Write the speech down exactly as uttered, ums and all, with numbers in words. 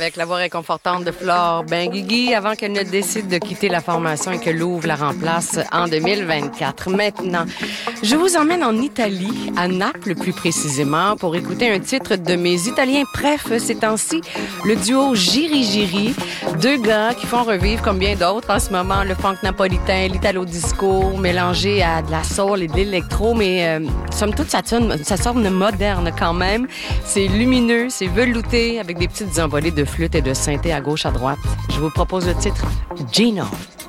avec la voix réconfortante de Flore Benguigui avant qu'elle ne décide de quitter la formation et que Louvre la remplace en deux mille vingt-quatre. Maintenant, je vous emmène en Italie, à Naples plus précisément, pour écouter un titre de mes Italiens préf ces temps-ci, le duo Giri Giri, deux gars qui font revivre, comme bien d'autres en ce moment, le funk napolitain, l'italo-disco, mélangé à de la soul et de l'électro, mais euh, somme toute, ça sonne, ça sonne moderne quand même. C'est lumineux, c'est velouté, avec des petites envolées de flûte et de synthé à gauche, à droite. Je vous propose le titre Gino.